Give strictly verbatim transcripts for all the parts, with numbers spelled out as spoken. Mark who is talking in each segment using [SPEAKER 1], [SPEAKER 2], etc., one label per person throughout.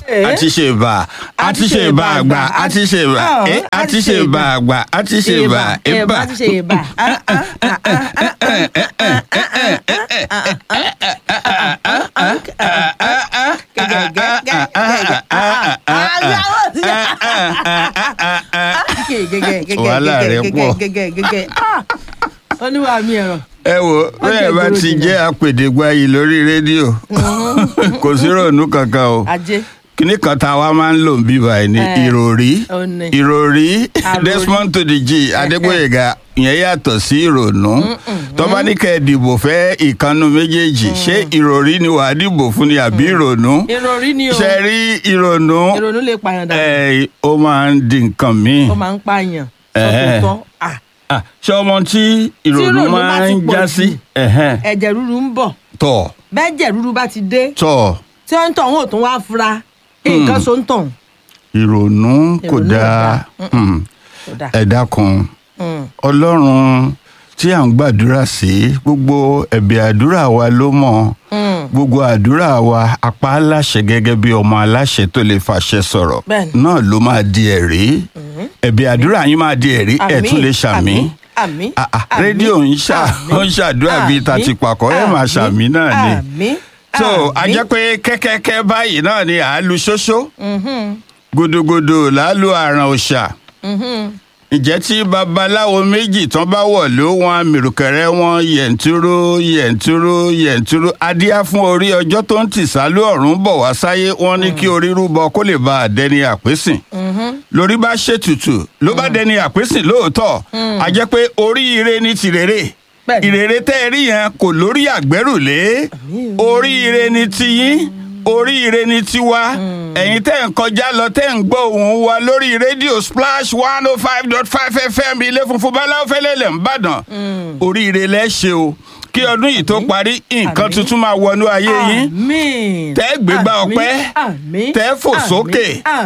[SPEAKER 1] a ti ṣe bà a ti ṣe bà àgbà a ti ṣe bà a ti ṣe bà àgbà a ti ṣe bà ẹ̀bà.
[SPEAKER 2] a ti ṣe bà.
[SPEAKER 1] wàhálà rẹ pọ̀.
[SPEAKER 2] olúwa mi ẹ̀rọ.
[SPEAKER 1] ẹ wo bẹ́ẹ̀ bá ti jẹ́ apèdègbàyì lórí rédíò kò sí ròònù kankan o
[SPEAKER 2] ajé.
[SPEAKER 1] kíní kan tá a wá máa ń lò ń bí báyìí ní ìròrí ìròrí Desmond Tudeji Adégbóyèga yẹn yàtọ̀ sí ìrònú tó bá ní kẹ́ ẹ dìbò fẹ́ ìkànnù méjèèjì ṣé ìròrí ni wàá dìbò fún ni àbí ìrònú
[SPEAKER 2] ìròrí ni o
[SPEAKER 1] ṣe rí ìrònú
[SPEAKER 2] ìrònú lè pààyàn dànù
[SPEAKER 1] ẹ ó máa ń di nǹkan míì
[SPEAKER 2] ó máa ń pààyàn sọ́kùtọ́
[SPEAKER 1] ah ṣé ọmọ tí ìrònú máa ń já sí
[SPEAKER 2] ẹ̀jẹ̀ ríru ń bọ̀
[SPEAKER 1] tọ̀
[SPEAKER 2] bẹ́ẹ̀jẹ̀ ríru bá ti dé
[SPEAKER 1] tọ̀
[SPEAKER 2] tí ó ń tọ̀ wọn ò tún wá fura nǹkan so ń tọ̀.
[SPEAKER 1] ìrònú kò dáa ẹ dákun ọlọ́run tí à ń gbàdúrà sí gbogbo ẹ̀bẹ̀ àdúrà wa ló mọ̀ gbogbo àdúrà wa apá aláṣẹ gẹ́gẹ́ bí ọmọ aláṣẹ tó lè fàṣẹ sọ̀rọ̀ náà ló máa di ẹ̀rí ẹ̀bẹ̀ àdúrà yín máa di ẹ̀rí ẹ̀ tún lè ṣàmì rédíò ń ṣàdúrà bíi tàti pàkọ́ ẹ̀ máa ṣàmì náà ni so a jẹ́ pé kẹ́kẹ́kẹ́ báyìí náà ni à á lu ṣóṣó gòdògòdò là á lu àràn òòṣà ǹjẹ́ tí babaláwo méjì tán bá wọ̀ ló wọn mìrùkẹ̀rẹ̀ wọn yẹ̀ntúrú yẹ̀ntúrú yẹ̀ntúrú adíá fún orí ọjọ́ tó ń tì sálú ọ̀run bọ̀ wá sáyé wọn ní kí orí rúbọ kó lè bá a dẹni àpésìn lórí bá ṣètùtù ló bá dẹni àpésìn lóòótọ́ a jẹ́ pé oríire ní tìrèrè ìrèrè tẹ́ ẹ rí yẹn kò lórí àgbẹ́rùlé oríire ní tiyín oríire ní tiwa ẹ̀yin tẹ́ ń kọjá lọ tẹ́ ń gbọ́ ohùn wa lórí rédíò Splash one oh five dot five F M ilé funfun báláwo fẹ́lẹ́lẹ̀ ń bàdàn oríire lẹ́ ṣe o kí ọdún yìí tó parí nǹkan tuntun máa wọnú ayé yín tẹ́ gbégbá ọpẹ́ tẹ́ fò sókè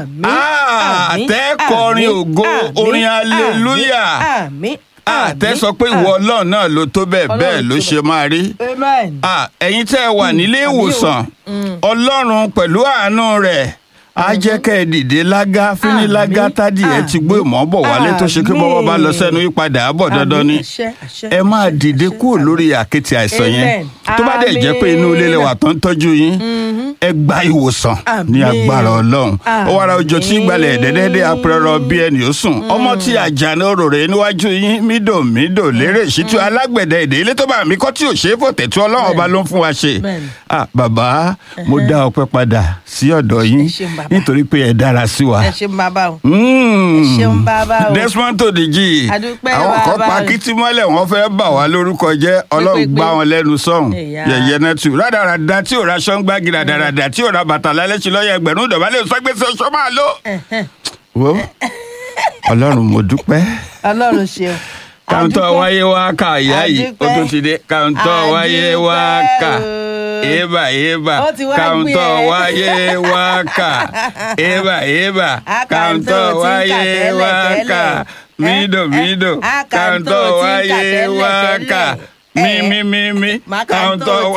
[SPEAKER 1] tẹ́ kọrin ògo orin hallelujah àtẹ sọ pé ìwọ Ọlọ́run náà ló tó bẹ́ẹ̀ bẹ́ẹ̀ ló ṣe máa rí ẹ̀yin tẹ́ ẹ wà nílé ìwòsàn Ọlọ́run pẹ̀lú àánú rẹ̀ á jẹ́ kẹ́ ẹ dìde lágá fíní lágá tádì ẹ ti gbé ìmọ̀ bọ̀ wálé tó ṣe kí bọ́wọ́ bá lọ sẹ́nu ìpadà àbọ̀ dandan ni ẹ máa dìde kúrò lórí àkéte àìsàn yẹn tó bá dẹ̀ jẹ́ pé inú ilé lẹ́wà tó ń tọ́jú yín ẹ gba ìwòsàn ní agbára Ọlọ́run ó wàrà òjò tí gbalẹ̀ dẹ́dẹ́dẹ́ apẹ̀rọ bí ẹni ó sùn ọmọ tí àjànà òròrè níwájú yín mídò mídò lérè ìṣítú alágbẹ̀dẹ èdè ilé tó bá mi kọ́ tí ò ṣe é fòtẹ̀ tí Ọlọ́run ọba ló ń fún wa ṣe bàbá mo dá ọpẹ́ padà sí ọ̀dọ̀ yín nítorí pé ẹ dára sí wa.
[SPEAKER 2] ẹ ṣeun bàbá o. ẹ ṣeun bàbá o.
[SPEAKER 1] Desmond Tudeji àwọn kan pa kìtì mọ́lẹ̀ wọ́n fẹ́ bà wá lórúkọ jẹ́ Ọlọ́run gbá wọn lẹ́nu sọ́hùn yẹ̀yẹ́ náà tù rádaràda tí ò ra ṣọ́ngbá gíràdàràdà tí ò ra bàtà lálẹ́sí lọ́yẹ̀ ẹgbẹ̀rún ìdọ̀bálẹ̀ sọ́gbèsè ọ̀ṣọ́ máa lò. wo Ọlọ́run mo dúpẹ́.
[SPEAKER 2] Ọlọ́run ṣeun.
[SPEAKER 1] kàńtọ́ wáyé wá ká ìyá yìí ó tún ti dé kàńtọ́ wáyé wá ká eba eba kàńtọ́ wáyé wá ká eba eba kàńtọ́ wáyé wá ká mídò mídò kàńtọ́ wáyé wá ká mi mi mi mi kàńtọ́ wá.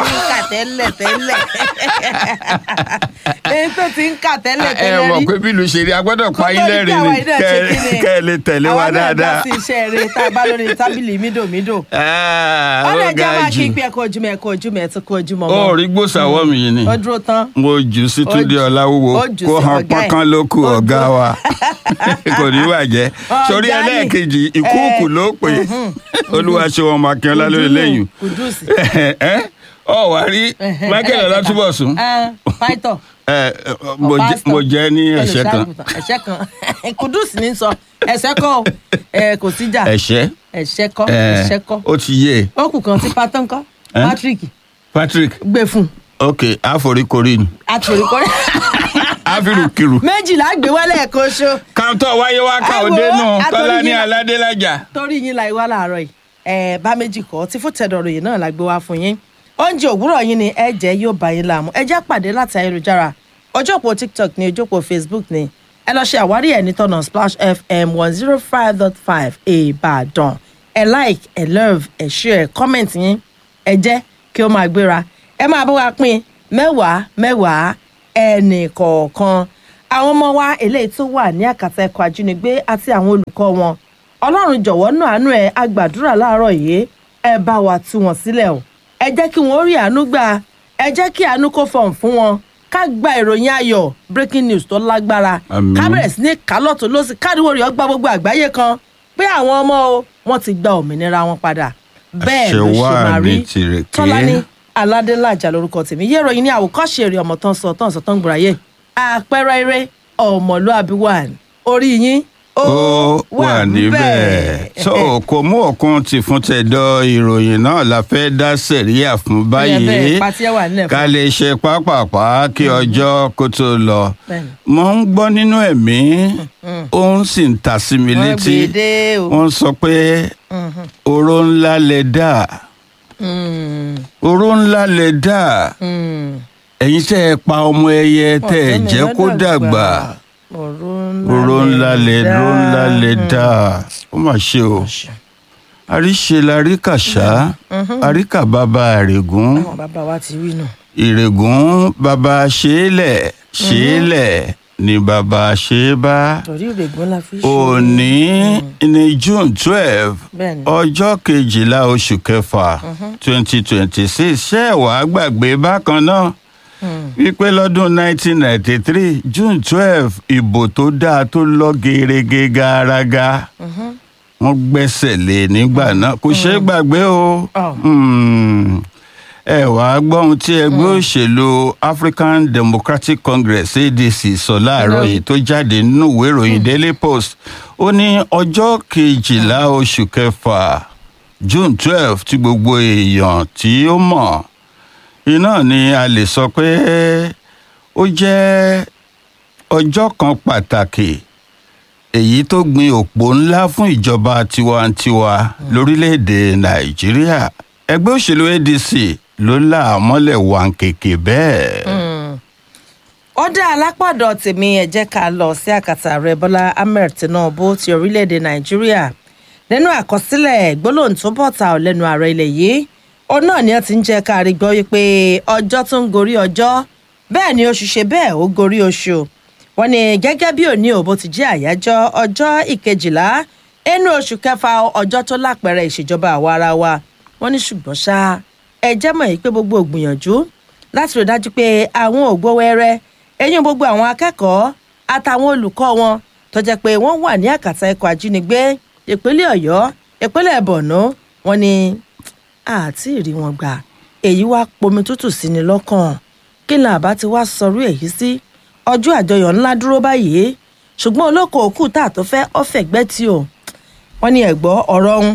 [SPEAKER 2] èyí tó ti ń kà tẹ́lẹ̀ tẹ́lẹ̀ rí.
[SPEAKER 1] ẹ mọ̀ pé bí ìlú ṣe rí a gbọ́dọ̀ pa yín lẹ́rìn ni kẹ́ ẹ lè tẹ̀lé wa dáadáa.
[SPEAKER 2] àwọn náà bá sí iṣẹ́ rẹ tá a bá lórí tábìlì mídòmídò. ọ̀rẹ́ ẹja máa kí pé ẹ̀kọ́ ojúmọ̀ ẹ̀kọ́ ojúmọ̀ ẹ̀ tó kọ́ ojúmọ̀ mọ́.
[SPEAKER 1] ó rí gbòsàwọ́ mi yìí ni.
[SPEAKER 2] ó dúró tán.
[SPEAKER 1] mo jù sí Túndé Ọláwúwo kó hàn pọ́nkán ló kù ọ̀gá wa kò ní bàjẹ́. sórí ẹlẹ́ẹ̀kejì ìkúùkù ló pè Olúwaṣeun Akínọlá lórí lẹ́yìn. ọ wà rí Michael Ọlátúbọ̀sún.
[SPEAKER 2] pàìtọ̀.
[SPEAKER 1] mo jẹ́ ní ẹ̀ṣẹ̀ kan.
[SPEAKER 2] ẹ̀ṣẹ̀ kan Kudus ní sọ ẹ̀ṣẹ̀ kọ́ kò síjà.
[SPEAKER 1] ẹ̀ṣẹ̀.
[SPEAKER 2] ẹ̀ṣẹ̀ kọ́ ẹ̀ṣẹ̀ kọ́.
[SPEAKER 1] ó ti yé.
[SPEAKER 2] ó kù kan tí pátán kọ́ Patrick.
[SPEAKER 1] Patrick.
[SPEAKER 2] gbé fún.
[SPEAKER 1] ok àforíkorí ni.
[SPEAKER 2] àforíkorí.
[SPEAKER 1] àfirukiru.
[SPEAKER 2] méjìlá gbé wálé ẹ̀kọ́ ṣó.
[SPEAKER 1] kàńtọ́ wáyé wá ká òde nù Tọ́lá ní Aládélájà.
[SPEAKER 2] torí yín la ìwá làárọ̀ yìí ẹ bá méjì kọ́ tí fún tẹ̀dọ̀rọ̀ yìí náà la gbé wá fún yín oúnjẹ òwúrọ̀ yín ni ẹ jẹ́ yóò bá yín láàmú ẹ jẹ́ pàdé láti ayélujára ọjọ́pọ̀ TikTok ní ọjọ́pọ̀ Facebook ní ẹ lọ ṣe àwárí ẹ̀ ní tọ̀nà Splash F M one zero five dot five Ìbàdàn ẹ like ẹ love ẹ share comment yín ẹ jẹ́ kí ó máa gbéra ẹ máa bá wa pín mẹ́wàá mẹ́wàá ẹnì kọ̀ọ̀kan àwọn ọmọ wa eléyìí tó wà ní àkàtà ẹ̀kọ́ ajínigbé àti àwọn olùkọ́ wọn ọlọ́run jọ̀wọ́ náà àánú ẹ̀ agbàdúrà láàárọ̀ yìí ẹ bá wa tú wọn sílẹ̀ o ẹ jẹ́ kí wọ́n rí àánú gbà ẹ jẹ́ kí àánú kó fọ̀n fún wọn ká gba ìròyìn ayọ̀ breaking news tó lágbára ká bẹ̀rẹ̀ sí ní kálọ̀tún lọ́sí káàdìwò rẹ̀ ọgbà gbogbo àgbáyé kan pé àwọn ọmọ o wọ́n ti gba òmìnira wọn padà bẹ́ẹ̀ ló ṣe máa rí Tọ́lání Aládélájà lórúkọ tèmi yé ìròyìn ní àwòkọ́ṣe èrè ọmọ tán sọ tán sọ tán gbòòràyè àpẹẹrẹ eré ọmọlúàbí wà orí yín
[SPEAKER 1] ó wà níbẹ̀. so kò mú ọ̀kan ti fún tẹ̀dọ̀ ìròyìn náà la fẹ́ dá sẹ̀ríyà fún báyìí ká lè ṣe pápápá kí ọjọ́ kó tó lọ. mo ń gbọ́ nínú ẹ̀mí ó ń sì ń ta sí mi létí wọ́n sọ pé oró ńlá lè dà oró ńlá lè dà ẹ̀yin tẹ́ ẹ pa ọmọ ẹyẹ tẹ́ ẹ jẹ́ kó dàgbà oró ńlá lè oró ńlá lè dà ó mà ṣe o àríṣe la rí kàṣá àríkà bàbá àrègún ìrègún bàbá ṣeélẹ̀ ṣeélẹ̀ ni bàbá ṣe é bá òní ní June twelve ọjọ́ kejìlá oṣù kẹfà twenty twenty six ṣé ẹ wàá gbàgbé bákan náà wípé lọ́dún nineteen ninety three June twelve ìbò tó dáa tó lọ gerege garaga wọ́n gbẹ́sẹ̀ lé nígbà náà kò ṣeé gbàgbé o ẹ wàá gbọ́ ohun tí ẹgbẹ́ òṣèlú African Democratic Congress A D C sọ láàárọ̀ yìí tó jáde nínú ìwé ìròyìn Daily Post ó ní ọjọ́ kejìlá oṣù kẹfà June twelve tí gbogbo èèyàn tí ó mọ̀ iná ni a lè sọ pé ó jẹ́ ọjọ́ kan pàtàkì èyí tó gbin òpó ńlá fún ìjọba tiwantiwa lórílẹ̀‐èdè Nàìjíríà ẹgbẹ́ òṣèlú A D C ló là á mọ́lẹ̀ wàǹkèkè bẹ́ẹ̀.
[SPEAKER 2] ó dá alápọ̀dọ̀ tèmi ẹ jẹ́ ká lọ sí àkàtà ààrẹ Bọ́lá Ahmed Tinubu ti orílẹ̀‐èdè Nàìjíríà nínú àkọsílẹ̀ gbólóhùn tó bọ̀ta ọ̀ lẹ́nu ààrẹ ilẹ̀ yìí ó náà ni ó ti ń jẹ́ ká rí gbọ́ wípé ọjọ́ tó ń gorí ọjọ́ bẹ́ẹ̀ ni oṣù ṣe bẹ́ẹ̀ ó gorí oṣù wọ́n ní gẹ́gẹ́ bí òní òbó ti jẹ́ àyájọ́ ọjọ́ ìkejìlá inú oṣù kẹfà ọjọ́ tó lápẹẹrẹ ìṣèjọba àwa ara wa wọ́n ní ṣùgbọ́n ṣá ẹ jẹ́ mọ̀ yìí pé gbogbo ògbìyànjú láti rí dájú pé àwọn ògbówẹ́rẹ́ eyín gbogbo àwọn akẹ́kọ̀ọ́ àtàwọn olùkọ́ wọn tó jẹ́ pé wọ́n wà ní àkàtà ikọ̀ ajínigbé ìpínlẹ̀ Ọ̀yọ́ ìpínlẹ̀ Borno wọ́n ní àti ìrí wọn gbà èyí wá pomi tútù sí ni lọ́kàn kí ni àbá ti wá sọrú èyí sí ọjọ́ àjọyọ̀ ńlá dúró báyìí ṣùgbọ́n olóko òkú tá a tó fẹ́ ọ̀fẹ́ gbẹ́ tí o wọ́n ní ẹ̀gbọ́ ọ̀rọ̀ ọ̀hún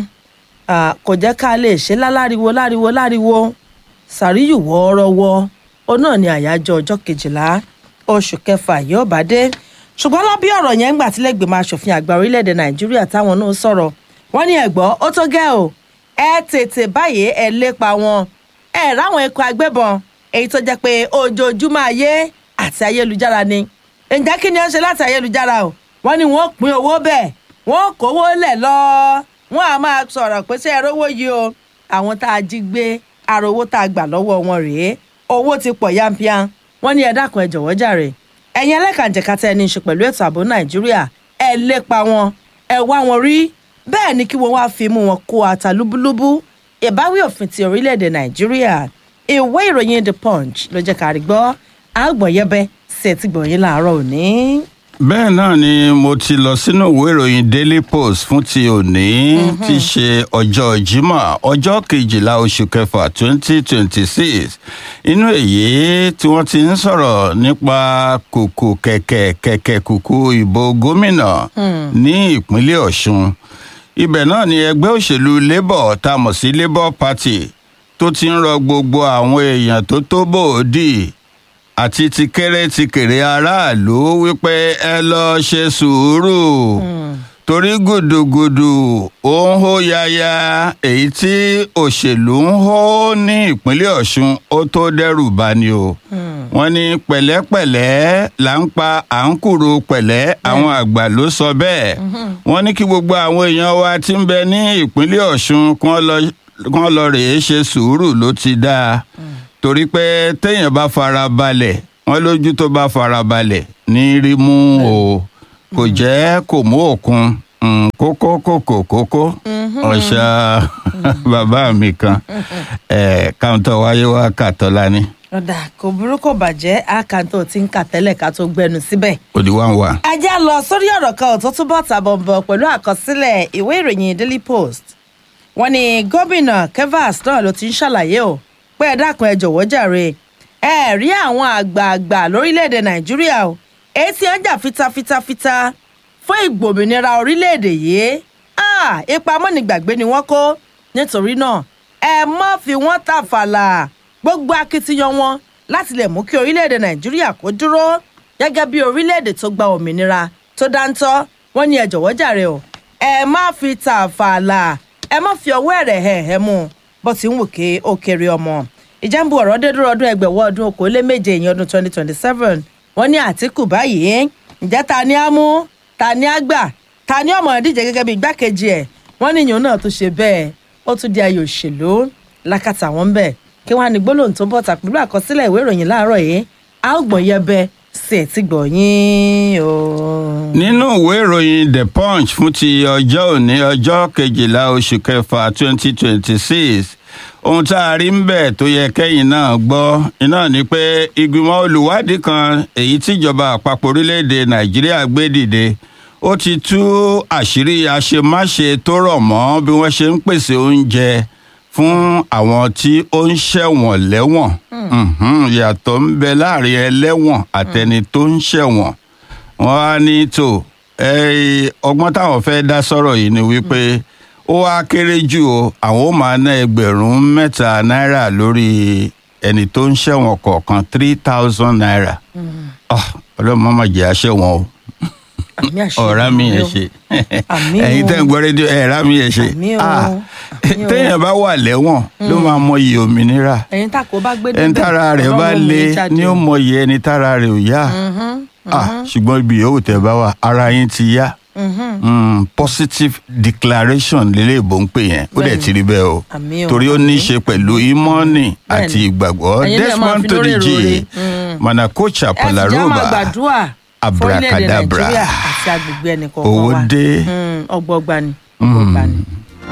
[SPEAKER 2] kò jẹ́ ká lè ṣe láláriwo láriwo láriwo sàríyù wọ́ọ́rọ́wọ́ ó náà ní àyájọ́ ọjọ́ kejìlá oṣù kẹfà yóò bá dé ṣùgbọ́n lọ bí ọ̀rọ̀ yẹn ń gbà tílẹ̀gbìmọ̀ aṣòfin àgbà orílẹ̀-èdè Nàìjíríà táwọn náà sọ̀rọ̀ wọ́n ní ẹ̀gbọ́ ó tó gẹ́ o ẹ tètè báyìí ẹ lépa wọn ẹ ráwọn ikọ̀ agbébọn èyí tó jẹ́ pé ojoojúmọ́ ayé àti ayélujára ni ǹjẹ́ kí ni ó ń ṣe láti ayélujára o wọ́n ní wọ́n pín owó bẹ́ẹ̀ wọ́n kówó lẹ̀ lọ wọ́n á máa sọ̀rọ̀ pé ṣé ẹ rówó yìí o àwọn tá a jí gbé ara owó tá a gbà lọ́wọ́ wọn rèé owó ti pọ̀ yánpíán wọ́n ní ẹ dákun ẹ jọ̀wọ́ jàre ẹ̀yin ẹlẹ́kànjẹ̀kátà ẹni ṣe pẹ̀lú ètò ààbò Nàìjíríà ẹ lépa wọn ẹ wá wọn rí bẹ́ẹ̀ ni kí wọ́n wá fi mú wọn kó ata lúbúlúbú ìbáwí òfin ti orílẹ̀-èdè Nàìjíríà ìwé ìròyìn The Punch ló jẹ́ ká rí gbọ́ àgbọ̀nyẹ́bẹ́ sí ẹ̀ tí gbọ̀nyìn láàárọ̀ òní.
[SPEAKER 1] bẹ́ẹ̀ náà ni mo ti lọ sínú ìwé ìròyìn Daily Post fún ti òní tí í ṣe ọjọ́ Jímọ̀ ọjọ́ kejìlá oṣù kẹfà twenty twenty six inú èyí tí wọ́n ti ń sọ̀rọ̀ nípa kùkù kẹ̀kẹ́ kẹ̀kẹ́ kùkù ìbò gómìnà ní ìpínlẹ̀ Ọ̀ṣun ibẹ̀ náà ni ẹgbẹ́ òṣèlú Labour tá a mọ̀ sí Labour Party tó ti ń rọ gbogbo àwọn èèyàn tó tó bòódì àti ti kéré ti kéré aráàlú wípé ẹ lọ ṣe sùúrù torí gùdùgùdù ó ń hó yaya èyí tí òṣèlú ń hó ní ìpínlẹ̀ Ọ̀ṣun ó tó dẹ́rù bani o wọ́n ní pẹ̀lẹ́pẹ̀lẹ́ là ń pa à ń kúrò pẹ̀lẹ́ àwọn àgbà ló sọ bẹ́ẹ̀ wọ́n ní kí gbogbo àwọn èèyàn wa tí ń bẹ ní ìpínlẹ̀ Ọ̀ṣun kán lọ rèé ṣe sùúrù ló ti dáa torí pé téèyàn bá fara balẹ̀ wọ́n lójú tó bá farabalẹ̀ ní rí mú o kò jẹ́ kò mú òkun kókó kòkó kókó ọ̀ṣà bàbá mi kan káńtọ̀ wáyé wá kàtọ́lá ni.
[SPEAKER 2] ọ̀dà kò burú kò bàjẹ́ àkàntó tí ń kà tẹ́lẹ̀ ká tó gbẹnu síbẹ̀.
[SPEAKER 1] òdì wá ń wà.
[SPEAKER 2] ẹ já lọ sórí ọ̀rọ̀ kan tó túbọ̀ tàbọ̀nbọ̀ pẹ̀lú àkọsílẹ̀ ìwé ìròyìn Daily Post. wọ́n ní gómìnà Kevas náà ló ti ń ṣàlàyé o pé ẹ dákun ẹ jọ̀wọ́ jàre ẹ rí àwọn àgbààgbà lórílẹ̀‐èdè Nàìjíríà o èyí tí wọ́n jà fitafitafita fún ìgbòmìnira orílẹ̀‐èdè yìí ipa mọ́nìgbàgbé ni wọ́n kó nítorí náà ẹ má fi wọ́n tàfàlà gbogbo akitiyan wọn láti lè mú kí orílẹ̀-èdè Nàìjíríà kó dúró gẹ́gẹ́ bí orílẹ̀-èdè tó gba òmìnira tó dáńtọ́ wọ́n ní ẹ jọ̀wọ́ jàre o ẹ má fi tàfàlà ẹ má fi ọwọ́ ẹ̀rẹ̀ hẹ̀ ẹ̀ mú bó ti ń wò ké ó kéré ọmọ ìjẹ́nbu ọ̀rọ̀ dé dúró ọdún ẹgbẹ̀wọ́ ọdún okòóléméje ìyẹn ọdún twenty twenty seven wọ́n ní Àtíkù báyìí ǹjẹ́ ta ni á mú ta ni á gbà ta ni ọmọ ìdíje gẹ́gẹ́ bí igbákejì ẹ̀ wọ́n ní ìyẹn náà tó ṣe bẹ́ẹ̀ ó tún di ayò òṣèlú lákàtà wọn bẹ́ẹ̀ kí wọ́n á ní gbólóhùn tó bọ́ta pẹ̀lú àkọsílẹ̀ ìwé ìròyìn láàárọ̀ yìí a ó gbọ̀n yẹbẹ sí ẹ̀ tí gbọ̀nyìn o.
[SPEAKER 1] nínú ìwé ìròyìn The Punch fún ti ọjọ́ òní ọjọ́ kejìlá oṣù kẹfà twenty twenty six ohun tá a rí ń bẹ̀ tó yẹ kẹ́yìn náà gbọ́ iná ni pé ìgbìmọ̀ olùwádìí kan èyí tíjọba àpapọ̀ orílẹ̀-èdè Nàìjíríà gbé dìde ó ti tú àṣírí àṣemáṣe tó rọ̀ mọ́ bí wọ́n ṣe ń pèsè oúnjẹ fún àwọn tí ó ń ṣẹ̀wọ̀n lẹ́wọ̀n yàtọ̀ ń bẹ láàrin ẹlẹ́wọ̀n àtẹni tó ń ṣẹ̀wọ̀n wọ́n á ní tó ọgbọ́n táwọn fẹ́ dá sọ̀rọ̀ yìí ni wípé ó wá kéré jù o àwọn ó máa ná ẹgbẹ̀rún mẹ́ta náírà lórí ẹni tó ń ṣẹ̀wọ̀n kọ̀ọ̀kan three thousand naira ọlọ́run má mà jẹ́ àṣẹ̀wọ̀n o ọ̀rá mi yẹn ṣe ẹ̀yin tẹ́ ń gbọ́ rédíò ẹ̀rá mi yẹn ṣe téèyàn bá wà lẹ́wọ̀n ló máa mọyì òmìnira ẹni tára rẹ̀ bá le ni ó mọyì ẹni tára rẹ̀ ò yá ṣùgbọ́n ibi yòówù tẹ́ bá wà ara yín ti yá positive declaration lélẹ̀ ìbò ń pè yẹn ó dẹ̀ ti rí bẹ́ẹ̀ o torí ó ní í ṣe pẹ̀lú ìmọ̀ọ́nì àti ìgbàgbọ́ Desmond Tudeji Manakocha Polaroba abracadabra owó dé
[SPEAKER 2] ọgbọgba ni ọgbọgba ni.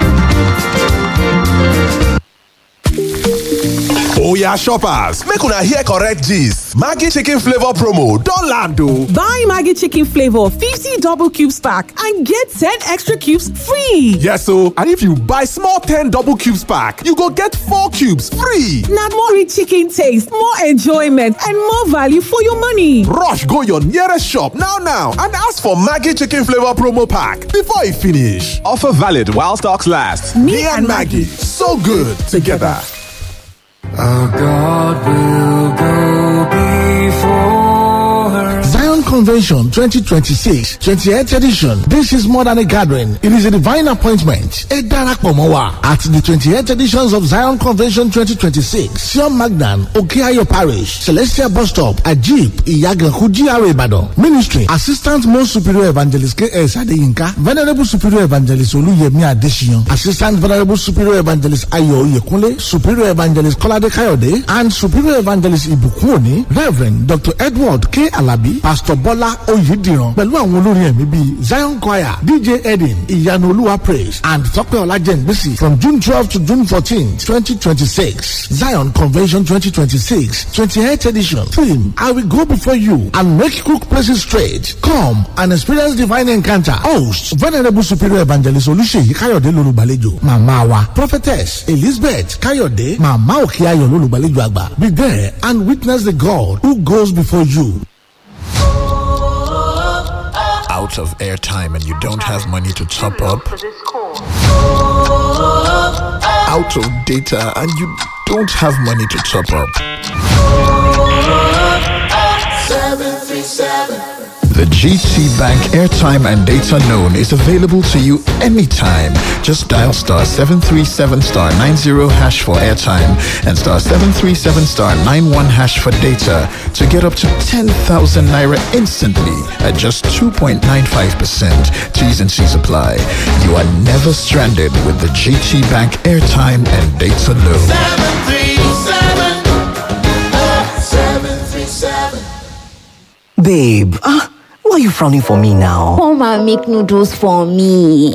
[SPEAKER 3] Oya shoppers, make una hear correct gist. Maggi chicken flavor promo don land o.
[SPEAKER 4] Buy Maggi chicken flavor fifty double cubes pack and get ten extra cubes free.
[SPEAKER 3] Yes o, and if you buy small ten double cubes pack, you go get four cubes free.
[SPEAKER 4] Na more rich chicken taste, more enjoyment and more value for your money.
[SPEAKER 3] Rush go your nearest shop now now and ask for Maggi chicken flavor promo pack before e finish. Offer valid while stocks last. Me and Maggi, so good together.
[SPEAKER 5] Our God will go before her.
[SPEAKER 6] Zion Convention twenty twenty-six, twenty-eighth edition. This is more than a gathering. It is a divine appointment. A darapọ̀ mọ́ wa at the twenty-eighth editions of Zion Convention twenty twenty-six. Sion Magnan, Okeayo Parish, Celestial Bus Stop, Ajib, Iyaganku, G R A Ibadan. Ministry, Assistant Most Superior Evangelist K S Adeyinka, Venerable Superior Evangelist Oluyemi Adesina, Assistant Venerable Superior Evangelist Ayo Oyekunle, Superior Evangelist Kolade Kayode, and Superior Evangelist Ibukunoni, Reverend Doctor Edward K. Alabi, Pastor Bola Oyidiran, pẹ̀lú àwọn olórin ẹ̀mí bíi Zion Choir, D J Edin, Ìyanu Olúwa Praise, and Tọ́pẹ́ Ọlájẹ́ngbèsì from June twelfth to June fourteenth, twenty twenty-six. Zion Convention twenty twenty-six, twenty-eighth edition. Theme: I will go before you and make crooked places straight. Come and experience divine encounter. Host: Venerable Superior Evangelist Olúṣèyí Káyọ̀dé lolùgbàlejò. Màmá wa Prophetess Elizabeth Káyọ̀dé, Màmá Òkèayọ̀ lolùgbàlejò àgbà. Be there and witness the God who goes before you.
[SPEAKER 7] Out of airtime and you don't have money to top up, out of data and you don't have money to top up. The G T Bank airtime and data loan is available to you anytime. Just dial star seven three seven star nine zero hash for airtime and star seven three seven star nine one hash for data to get up to ten thousand naira instantly at just two point nine five percent. T's and C's apply. You are never stranded with the G T Bank airtime and data loan.
[SPEAKER 5] seven three seven, seven three seven
[SPEAKER 8] Babe, ah, why are you frowning for me now?
[SPEAKER 9] Come and make noodles for me.